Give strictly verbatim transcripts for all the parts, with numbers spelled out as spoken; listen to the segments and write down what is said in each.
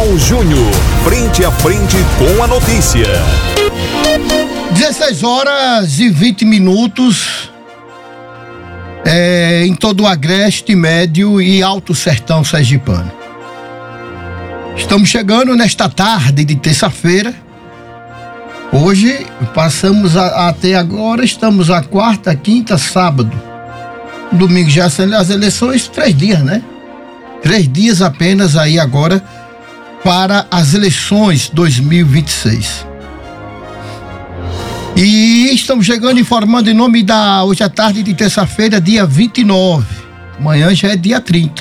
Jornal Júnior, frente a frente com a notícia. dezesseis horas e vinte minutos é, em todo o Agreste, Médio e Alto Sertão Sergipano. Estamos chegando nesta tarde de terça-feira. Hoje passamos a, até agora, estamos a quarta, quinta, sábado. Domingo já são as eleições, três dias, né? Três dias apenas aí agora para as eleições dois mil e vinte e seis. E estamos chegando informando em nome da, hoje à tarde de terça-feira, dia vinte e nove. Amanhã já é dia trinta.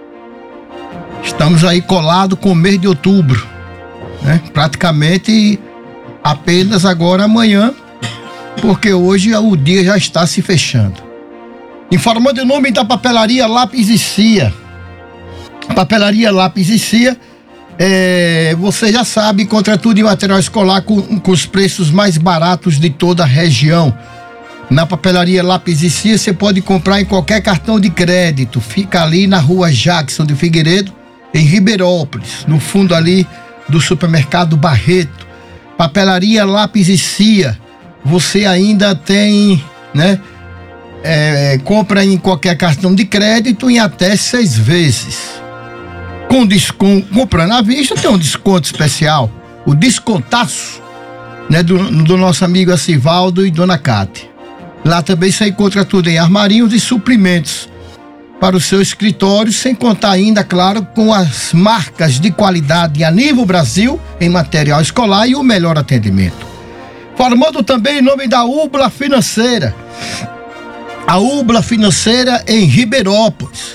Estamos aí colados com o mês de outubro, né? Praticamente apenas agora amanhã, porque hoje o dia já está se fechando. Informando em nome da papelaria Lápis e Cia. Papelaria Lápis e Cia, é, você já sabe, encontra tudo em material escolar com, com os preços mais baratos de toda a região. Na papelaria Lápis e Cia você pode comprar em qualquer cartão de crédito. Fica ali na rua Jackson de Figueiredo, em Ribeirópolis, no fundo ali do supermercado Barreto. Papelaria Lápis e Cia, você ainda tem, né? É, compra em qualquer cartão de crédito em até seis vezes. Com desconto, comprando à vista tem um desconto especial, o descontaço, né? Do, do nosso amigo Acivaldo e Dona Cátia. Lá também você encontra tudo em armarinhos e suprimentos para o seu escritório, sem contar ainda, claro, com as marcas de qualidade a nível Brasil em material escolar e o melhor atendimento. Formando também em nome da Ubla Financeira. A Ubla Financeira em Ribeirópolis.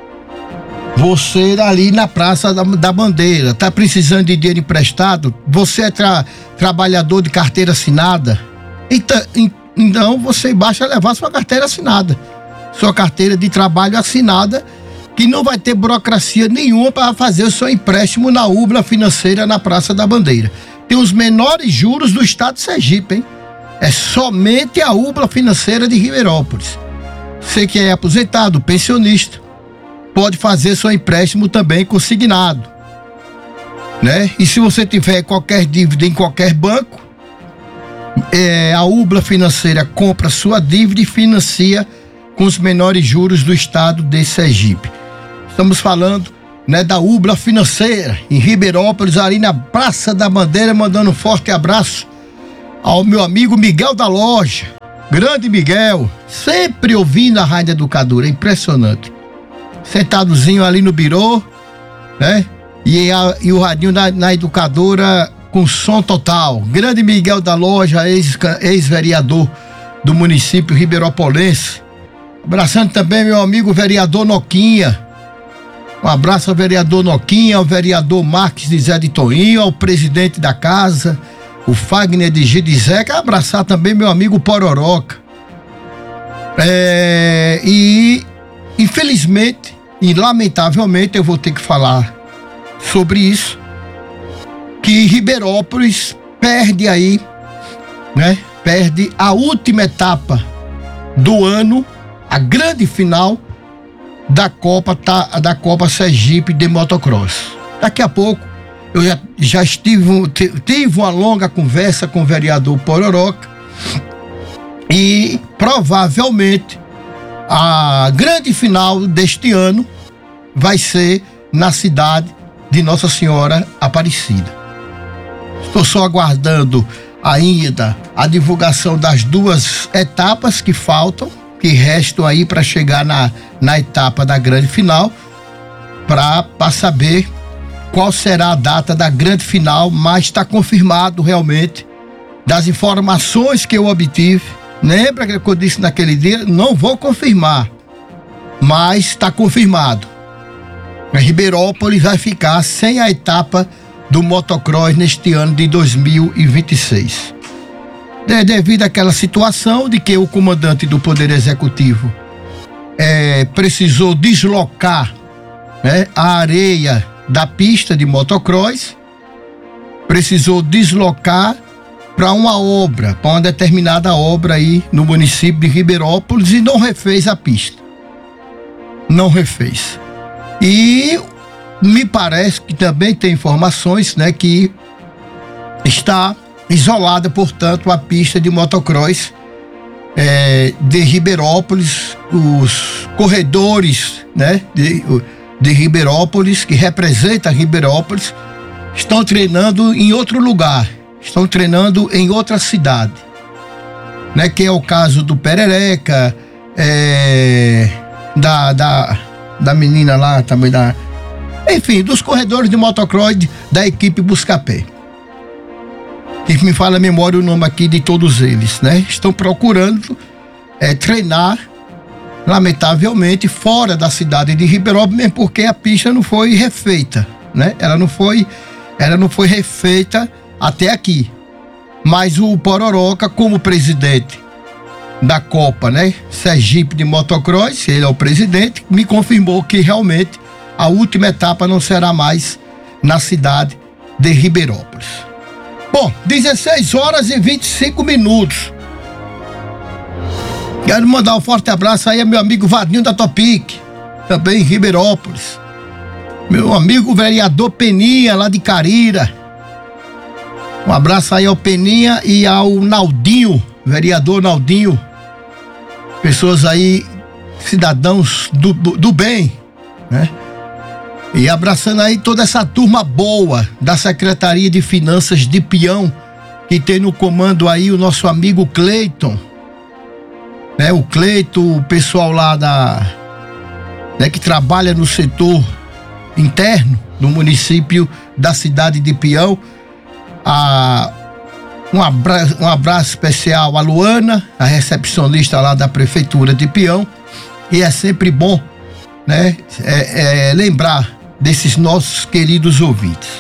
Você ali na Praça da, da Bandeira, tá precisando de dinheiro emprestado? Você é tra, trabalhador de carteira assinada? Então, então você basta levar sua carteira assinada. Sua carteira de trabalho assinada, que não vai ter burocracia nenhuma para fazer o seu empréstimo na Ubla Financeira na Praça da Bandeira. Tem os menores juros do estado de Sergipe, hein? É somente a Ubla Financeira de Ribeirópolis. Você que é aposentado, pensionista, pode fazer seu empréstimo também consignado, né? E se você tiver qualquer dívida em qualquer banco, é, a Ubla Financeira compra sua dívida e financia com os menores juros do estado de Sergipe. Estamos falando, né, da Ubla Financeira em Ribeirópolis, ali na Praça da Bandeira, mandando um forte abraço ao meu amigo Miguel da Loja. Grande Miguel, sempre ouvindo a Rádio Educadora, é impressionante. Sentadozinho ali no birô, né? E, a, e o radinho na, na Educadora com som total. Grande Miguel da Loja, ex, ex-vereador do município ribeiropolense. Abraçando também meu amigo vereador Noquinha. Um abraço ao vereador Noquinha, ao vereador Marques de Zé de Toinho, ao presidente da casa, o Fagner de Gidizeca. Abraçar também meu amigo Pororoca. É, e infelizmente e lamentavelmente eu vou ter que falar sobre isso, que Ribeirópolis perde aí, né? Perde a última etapa do ano, a grande final da Copa, tá, da Copa Sergipe de Motocross. Daqui a pouco eu já, já estive, tive uma longa conversa com o vereador Pororoca e provavelmente a grande final deste ano vai ser na cidade de Nossa Senhora Aparecida. Estou só aguardando ainda a divulgação das duas etapas que faltam, que restam aí para chegar na, na etapa da grande final, para saber qual será a data da grande final, mas está confirmado realmente das informações que eu obtive. Lembra que eu disse naquele dia? Não vou confirmar, mas está confirmado. A Ribeirópolis vai ficar sem a etapa do motocross neste ano de dois mil e vinte e seis. É devido àquela situação de que o comandante do Poder Executivo é, precisou deslocar, né, a areia da pista de motocross, precisou deslocar para uma obra, para uma determinada obra aí no município de Ribeirópolis, e não refez a pista. Não refez. E me parece que também tem informações, né, que está isolada, portanto, a pista de motocross é, de Ribeirópolis, os corredores, né, de, de Ribeirópolis, que representa Ribeirópolis, estão treinando em outro lugar, estão treinando em outra cidade, né, que é o caso do Perereca, é, da, da, da menina lá também, da, enfim, dos corredores de motocross da equipe Buscapé. Que me fala a memória o nome aqui de todos eles, né? Estão procurando é, treinar, lamentavelmente, fora da cidade de Ribeirópolis, mesmo porque a pista não foi refeita, né? Ela não foi, ela não foi refeita até aqui. Mas o Pororoca, como presidente da Copa, né, Sergipe de Motocross, ele é o presidente, me confirmou que realmente a última etapa não será mais na cidade de Ribeirópolis. Bom, dezesseis horas e vinte e cinco minutos. Quero mandar um forte abraço aí ao meu amigo Vadinho da Topic, também em Ribeirópolis. Meu amigo vereador Peninha, lá de Carira. Um abraço aí ao Peninha e ao Naldinho, vereador Naldinho. Pessoas aí, cidadãos do, do, do bem, né? E abraçando aí toda essa turma boa da Secretaria de Finanças de Pião, que tem no comando aí o nosso amigo Cleiton, né? O Cleiton, o pessoal lá da, né, que trabalha no setor interno do município da cidade de Pião. A, um, abraço, um abraço especial à Luana, a recepcionista lá da Prefeitura de Pião. E é sempre bom, né, é, é, lembrar desses nossos queridos ouvintes.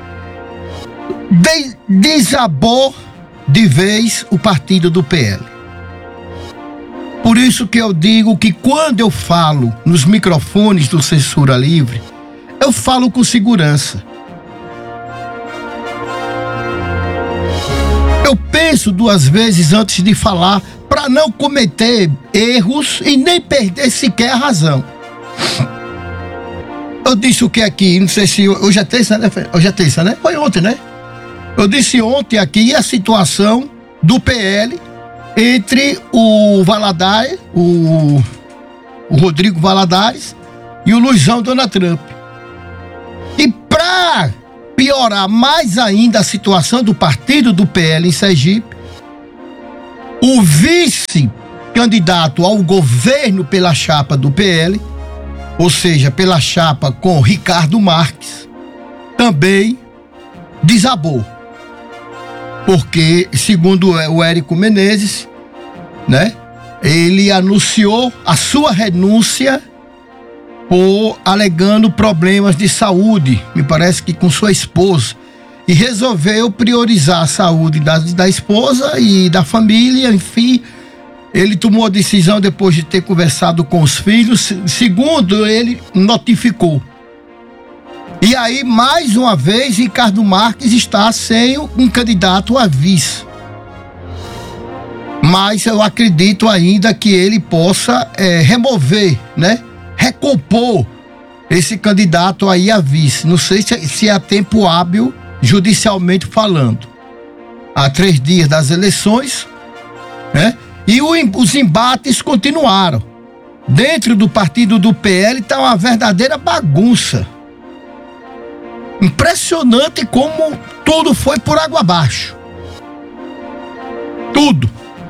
De, desabou de vez o partido do P L. Por isso que eu digo que quando eu falo nos microfones do Censura Livre, eu falo com segurança. Eu penso duas vezes antes de falar para não cometer erros e nem perder sequer a razão. Eu disse o que aqui, não sei se hoje é terça, né? Hoje é terça, né? Foi ontem, né? Eu disse ontem aqui a situação do P L entre o Valadares, o, o Rodrigo Valadares e o Luizão Donald Trump. E para piorar mais ainda a situação do partido do P L em Sergipe, o vice-candidato ao governo pela chapa do P L, ou seja, pela chapa com Ricardo Marques, também desabou. Porque, segundo o Érico Menezes, né, ele anunciou a sua renúncia por alegando problemas de saúde, me parece que com sua esposa, e resolveu priorizar a saúde da, da esposa e da família, enfim. Ele tomou a decisão depois de ter conversado com os filhos, segundo ele notificou. E aí, mais uma vez, Ricardo Marques está sem um candidato a vice. Mas eu acredito ainda que ele possa é, remover, né? Recompor esse candidato aí a vice. Não sei se, se é tempo hábil, judicialmente falando. Há três dias das eleições, né? E o, os embates continuaram. Dentro do partido do P L está uma verdadeira bagunça. Impressionante como tudo foi por água abaixo. Tudo.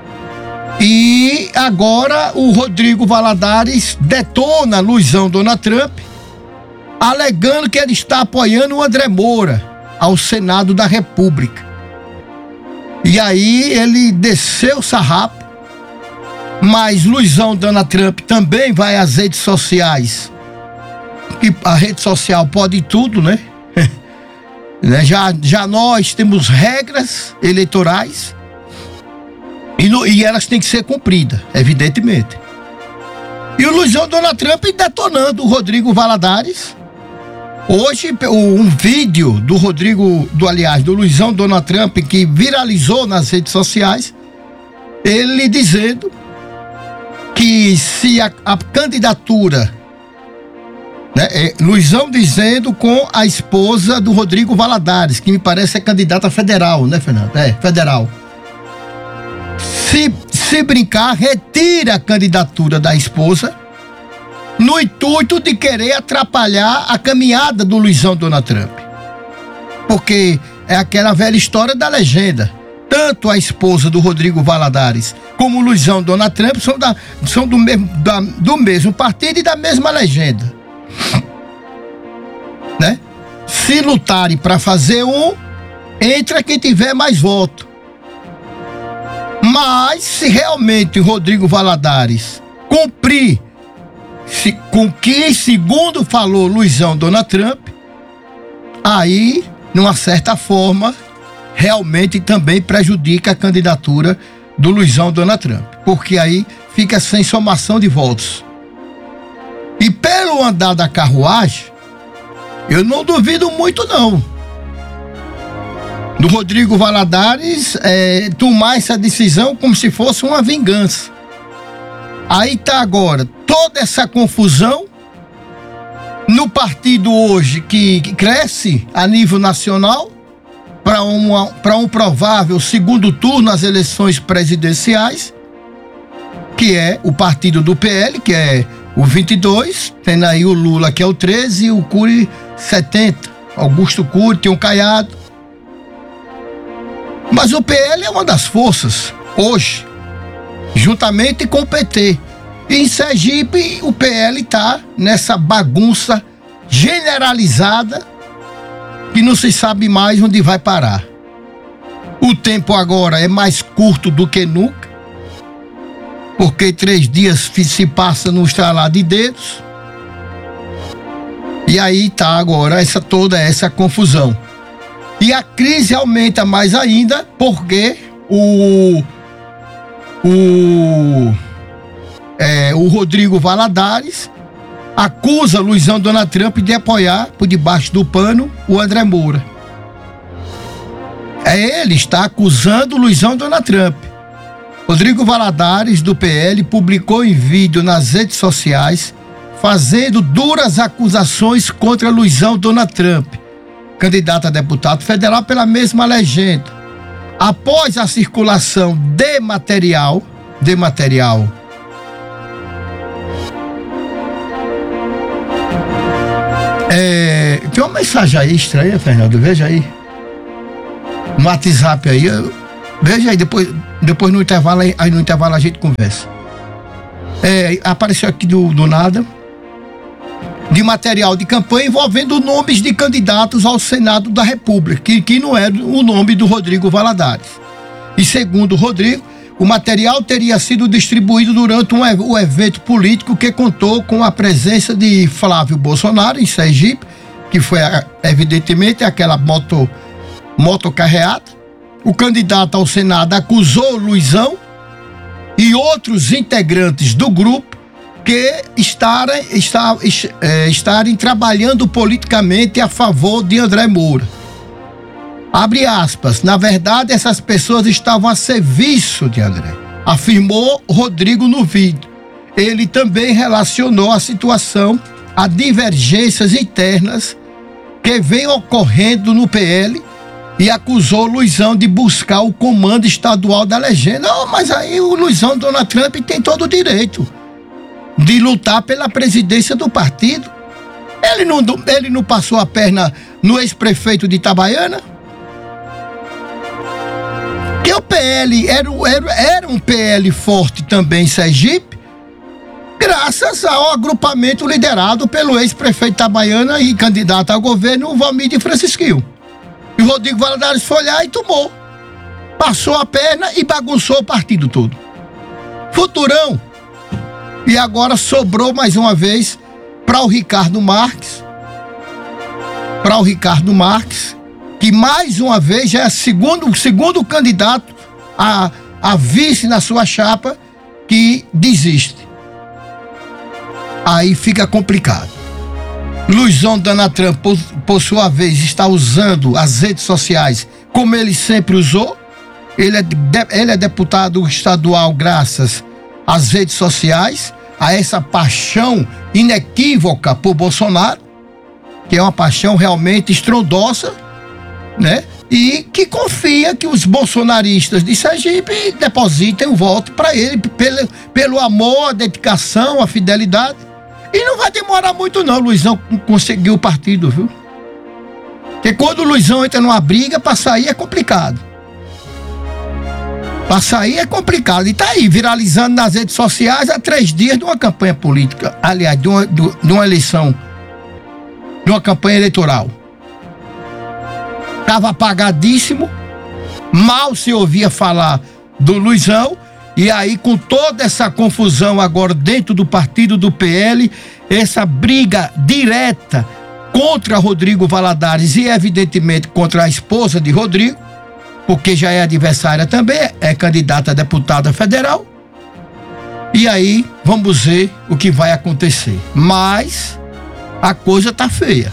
E agora o Rodrigo Valadares detona Luizão Donald Trump, alegando que ele está apoiando o André Moura ao Senado da República. E aí ele desceu o sarrafo. Mas Luizão Donald Trump também vai às redes sociais. E a rede social pode tudo, né? já, já nós temos regras eleitorais e, no, e elas têm que ser cumpridas, evidentemente. E o Luizão Donald Trump detonando o Rodrigo Valadares. Hoje, um vídeo do Rodrigo, do aliás, do Luizão Donald Trump, que viralizou nas redes sociais, ele dizendo que se a, a candidatura Né? É, Luizão dizendo com a esposa do Rodrigo Valadares, que me parece é candidata federal, né, Fernando? É, federal. Se, se brincar, retira a candidatura da esposa no intuito de querer atrapalhar a caminhada do Luizão Donald Trump. Porque é aquela velha história da legenda. Tanto a esposa do Rodrigo Valadares como o Luizão Donald Trump são, da, são do, mesmo, da, do mesmo partido e da mesma legenda. Né? Se lutarem para fazer um, entra quem tiver mais voto. Mas se realmente o Rodrigo Valadares cumprir se, com que, segundo falou Luizão Donald Trump, aí, numa certa forma, realmente também prejudica a candidatura do Luizão Donald Trump, porque aí fica sem somação de votos. E pelo andar da carruagem, eu não duvido muito não do Rodrigo Valadares é, tomar essa decisão como se fosse uma vingança. Aí tá agora toda essa confusão no partido hoje que, que cresce a nível nacional para um provável segundo turno nas eleições presidenciais, que é o partido do P L, que é o vinte e dois, tem aí o Lula, que é o treze, e o Cury setenta, Augusto Cury, tem o Caiado. Mas o P L é uma das forças hoje, juntamente com o P T. E em Sergipe, o P L está nessa bagunça generalizada que não se sabe mais onde vai parar. O tempo agora é mais curto do que nunca, porque três dias se passa no estralar de dedos. E aí está agora essa, toda essa confusão. E a crise aumenta mais ainda porque o, o, é, o Rodrigo Valadares acusa Luizão Donald Trump de apoiar, por debaixo do pano, o André Moura. É ele está acusando Luizão Donald Trump. Rodrigo Valadares, do P L, publicou em vídeo nas redes sociais fazendo duras acusações contra Luizão Donald Trump, candidato a deputado federal pela mesma legenda. Após a circulação de material, de material É, tem uma mensagem aí estranha, Fernando, veja aí. No WhatsApp aí, eu, veja aí, depois, depois no intervalo, aí no intervalo a gente conversa. É, apareceu aqui do, do nada, de material de campanha envolvendo nomes de candidatos ao Senado da República, que, que não é o nome do Rodrigo Valadares. E segundo o Rodrigo, o material teria sido distribuído durante um, um evento político que contou com a presença de Flávio Bolsonaro em Sergipe, que foi evidentemente aquela moto, motocarreata. O candidato ao Senado acusou Luizão e outros integrantes do grupo que estarem, estar, é, estarem trabalhando politicamente a favor de André Moura. Abre aspas, na verdade essas pessoas estavam a serviço de André, afirmou Rodrigo no vídeo. Ele também relacionou a situação a divergências internas que vêm ocorrendo no P L e acusou Luizão de buscar o comando estadual da legenda. Não, mas aí o Luizão Donald Trump tem todo o direito de lutar pela presidência do partido. Ele não, ele não passou a perna no ex-prefeito de Itabaiana? Que o P L era, era, era um P L forte também em Sergipe, graças ao agrupamento liderado pelo ex-prefeito de Itabaiana e candidato ao governo, o Valmir de Francisquinho. E o Rodrigo Valadares foi lá e tomou. Passou a perna e bagunçou o partido todo. Futurão. E agora sobrou mais uma vez para o Ricardo Marques. Para o Ricardo Marques, que mais uma vez já é segundo, o segundo candidato a, a vice na sua chapa que desiste. Aí fica complicado. Luizão Donald Trump, por, por sua vez, está usando as redes sociais como ele sempre usou. Ele é, de, ele é deputado estadual graças às redes sociais, a essa paixão inequívoca por Bolsonaro, que é uma paixão realmente estrondosa, né? E que confia que os bolsonaristas de Sergipe depositem o voto para ele pelo, pelo amor, a dedicação, a fidelidade. E não vai demorar muito não, Luizão conseguiu o partido, viu? Porque quando o Luizão entra numa briga, para sair é complicado. Para sair é complicado. E tá aí, viralizando nas redes sociais há três dias de uma campanha política. Aliás, de uma, de uma eleição, de uma campanha eleitoral. Estava apagadíssimo, mal se ouvia falar do Luizão, e aí com toda essa confusão agora dentro do partido do P L, essa briga direta contra Rodrigo Valadares e evidentemente contra a esposa de Rodrigo, porque já é adversária também, é candidata a deputada federal, e aí vamos ver o que vai acontecer. Mas a coisa tá feia.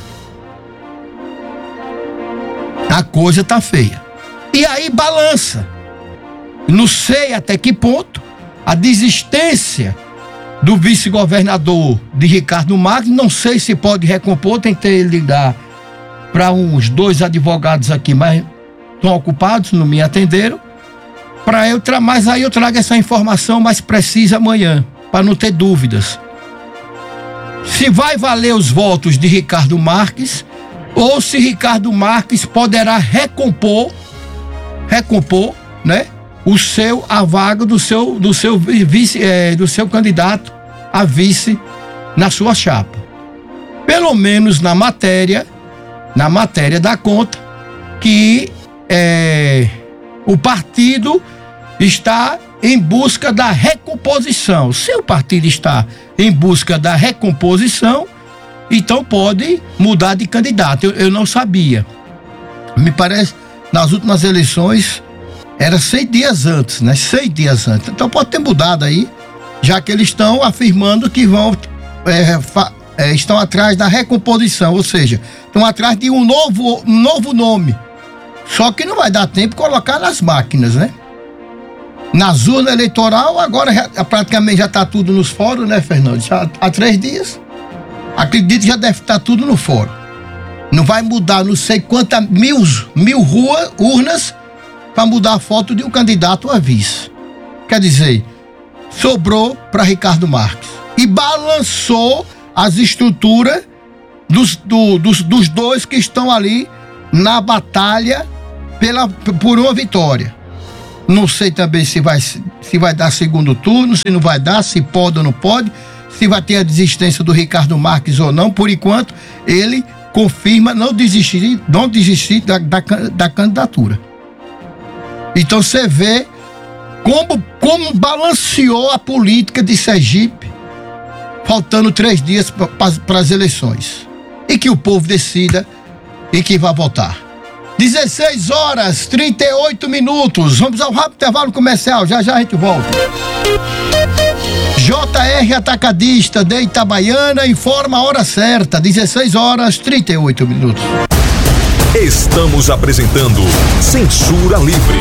A coisa tá feia. E aí balança. Não sei até que ponto a desistência do vice-governador de Ricardo Marques, não sei se pode recompor, tentei ligar para uns dois advogados aqui, mas estão ocupados, não me atenderam. Para eu tra- mas aí eu trago essa informação mais precisa amanhã, para não ter dúvidas. Se vai valer os votos de Ricardo Marques, ou se Ricardo Marques poderá recompor, recompor, né, o seu, a vaga do seu, do seu vice, é, do seu candidato a vice na sua chapa. Pelo menos na matéria, na matéria da conta, que é, o partido está em busca da recomposição. Se o partido está em busca da recomposição, então pode mudar de candidato. Eu, eu não sabia. Me parece, nas últimas eleições, era seis dias antes, né? Seis dias antes. Então pode ter mudado aí, já que eles estão afirmando que vão, é, fa, é, estão atrás da recomposição, ou seja, estão atrás de um novo, um novo nome. Só que não vai dar tempo de colocar nas máquinas, né? Nas urnas eleitoral, agora já, praticamente já está tudo nos fóruns, né, Fernando? Já há três dias. Acredito que já deve estar tudo no fórum. Não vai mudar não sei quantas mil, mil rua, urnas para mudar a foto de um candidato a vice. Quer dizer, sobrou para Ricardo Marques. E balançou as estruturas dos, do, dos, dos dois que estão ali na batalha pela, por uma vitória. Não sei também se vai, se vai dar segundo turno, se não vai dar, se pode ou não pode. Se vai ter a desistência do Ricardo Marques ou não. Por enquanto, ele confirma não desistir, não desistir da, da, da candidatura. Então você vê como, como balanceou a política de Sergipe, faltando três dias para as eleições. E que o povo decida e que vai votar. dezesseis horas, trinta e oito minutos. Vamos ao rápido intervalo comercial. Já já a gente volta. J R Atacadista de Itabaiana informa a hora certa, dezesseis horas, trinta e oito minutos. Estamos apresentando Censura Livre.